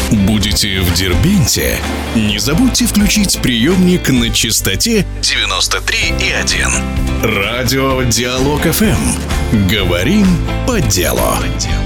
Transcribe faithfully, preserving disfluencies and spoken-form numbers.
Будете в Дербенте? Не забудьте включить приемник на частоте девяносто три и один. Радио Диалог эф эм. Говорим по делу.